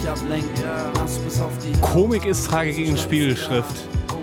Komik ist Tragik gegen Spiegelschrift.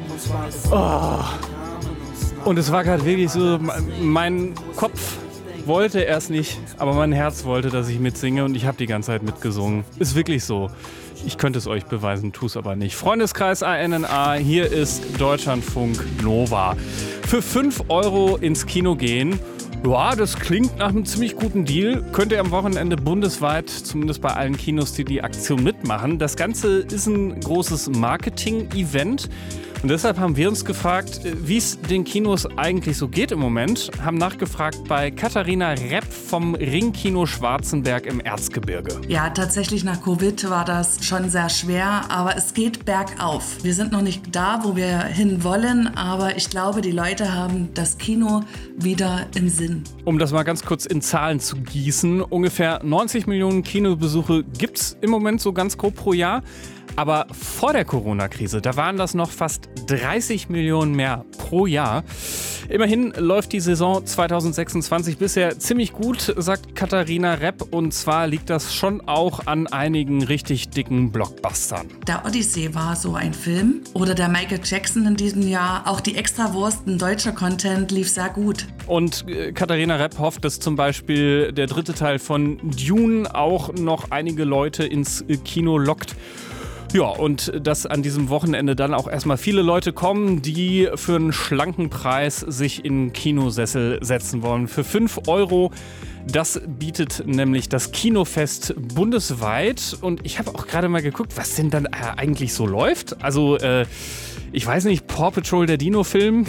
Oh. Und es war gerade wirklich so, mein Kopf wollte erst nicht, aber mein Herz wollte, dass ich mitsinge und ich habe die ganze Zeit mitgesungen. Ist wirklich so. Ich könnte es euch beweisen, tue es aber nicht. Freundeskreis ANNA, hier ist Deutschlandfunk Nova. Für 5 € ins Kino gehen. Ja, das klingt nach einem ziemlich guten Deal. Könnt ihr am Wochenende bundesweit, zumindest bei allen Kinos, die Aktion mitmachen. Das Ganze ist ein großes Marketing-Event. Und deshalb haben wir uns gefragt, wie es den Kinos eigentlich so geht im Moment. Haben nachgefragt bei Katharina Repp vom Ringkino Schwarzenberg im Erzgebirge. Ja, tatsächlich nach Covid war das schon sehr schwer, aber es geht bergauf. Wir sind noch nicht da, wo wir hin wollen, aber ich glaube, die Leute haben das Kino wieder im Sinn. Um das mal ganz kurz in Zahlen zu gießen, ungefähr 90 Millionen Kinobesuche gibt es im Moment so ganz grob pro Jahr. Aber vor der Corona-Krise, da waren das noch fast 30 Millionen mehr pro Jahr. Immerhin läuft die Saison 2026 bisher ziemlich gut, sagt Katharina Repp. Und zwar liegt das schon auch an einigen richtig dicken Blockbustern. Der Odyssee war so ein Film. Oder der Michael Jackson in diesem Jahr. Auch die Extrawurst, ein deutscher Content, lief sehr gut. Und Katharina Repp hofft, dass zum Beispiel der dritte Teil von Dune auch noch einige Leute ins Kino lockt. Ja, und dass an diesem Wochenende dann auch erstmal viele Leute kommen, die für einen schlanken Preis sich in Kinosessel setzen wollen. Für 5 €. Das bietet nämlich das Kinofest bundesweit. Und ich habe auch gerade mal geguckt, was denn dann eigentlich so läuft. Also, ich weiß nicht, Paw Patrol, der Dino-Film.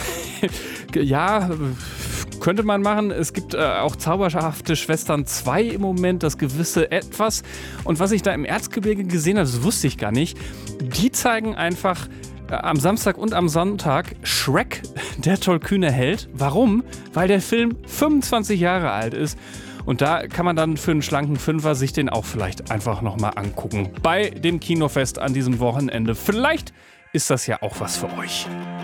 Ja, könnte man machen. Es gibt auch Zauberhafte Schwestern 2 im Moment, das gewisse Etwas. Und was ich da im Erzgebirge gesehen habe, das wusste ich gar nicht. Die zeigen einfach am Samstag und am Sonntag Shrek, der tollkühne Held. Warum? Weil der Film 25 Jahre alt ist. Und da kann man dann für einen schlanken Fünfer sich den auch vielleicht einfach nochmal angucken. Bei dem Kinofest an diesem Wochenende. Vielleicht ist das ja auch was für euch.